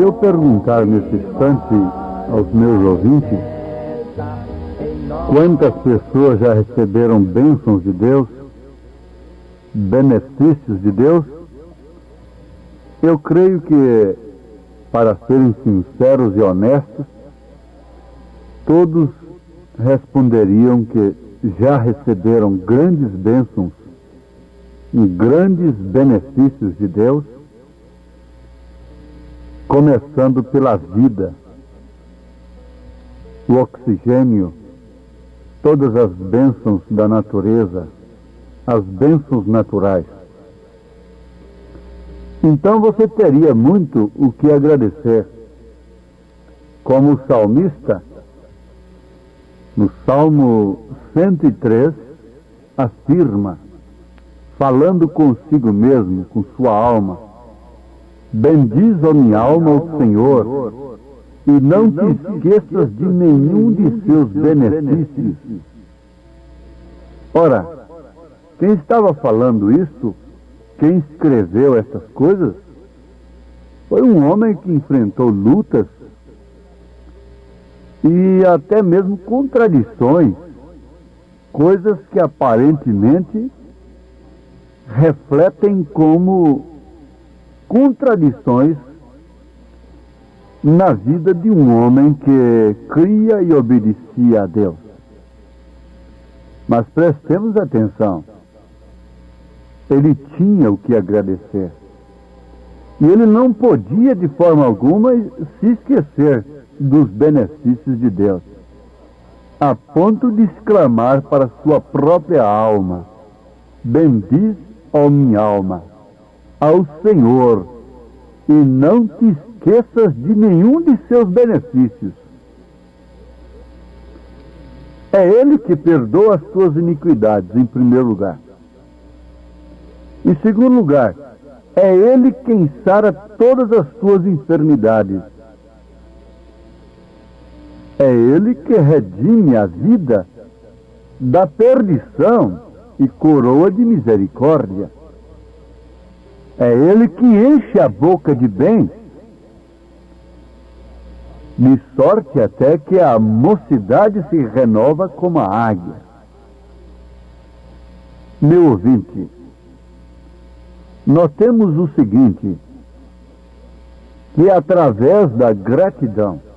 eu perguntar nesse instante aos meus ouvintes quantas pessoas já receberam bênçãos de Deus, benefícios de Deus, eu creio que, para serem sinceros e honestos, todos responderiam que já receberam grandes bênçãos e grandes benefícios de Deus, começando pela vida, o oxigênio, todas as bênçãos da natureza, as bênçãos naturais. Então você teria muito o que agradecer. Como o salmista, no Salmo 103, afirma, falando consigo mesmo, com sua alma: bendiz, ó minha alma, o Senhor, e não te esqueças de nenhum de seus benefícios. Ora, quem estava falando isso, quem escreveu essas coisas, foi um homem que enfrentou lutas e até mesmo contradições, coisas que aparentemente refletem como contradições na vida de um homem que cria e obedecia a Deus. Mas prestemos atenção, ele tinha o que agradecer. E ele não podia de forma alguma se esquecer dos benefícios de Deus, a ponto de exclamar para sua própria alma: bendiz, ó minha alma, ao Senhor, e não te esqueças de nenhum de seus benefícios. É Ele que perdoa as tuas iniquidades, em primeiro lugar. Em segundo lugar, é Ele quem sara todas as tuas enfermidades. É Ele que redime a vida da perdição e coroa de misericórdia. É Ele que enche a boca de bens, de sorte até que a mocidade se renova como a águia. Meu ouvinte, notemos o seguinte, que através da gratidão,